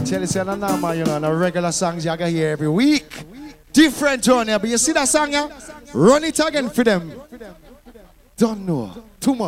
Tell you, say, no, man, you know, the regular songs you can hear every week. Different one here, but you see that song, yeah? Run it again for them. Don't know. Too much.